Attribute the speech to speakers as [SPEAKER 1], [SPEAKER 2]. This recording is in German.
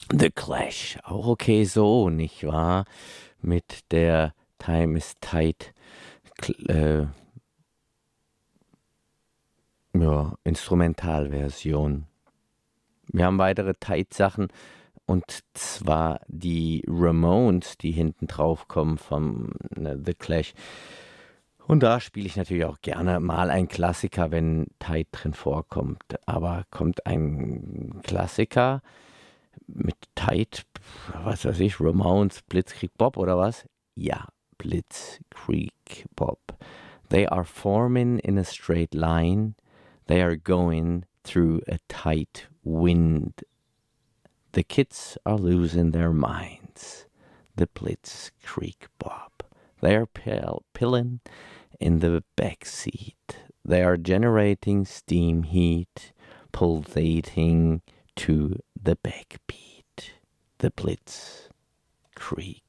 [SPEAKER 1] The Clash, auch okay so, nicht wahr? Mit der Time is Tight, ja, Instrumentalversion. Wir haben weitere Tight-Sachen und zwar die Ramones, die hinten drauf kommen vom The Clash. Und da spiele ich natürlich auch gerne mal ein Klassiker, wenn Tight drin vorkommt. Aber kommt ein Klassiker mit Tight, was weiß ich, Ramones, Blitzkrieg Bob oder was? Ja, Blitzkrieg Bob. They are forming in a straight line. They are going through a tight wind. The kids are losing their minds. The Blitzkrieg Bob. They are pilling in the back seat. They are generating steam heat, pulsating to the backbeat. The Blitzkrieg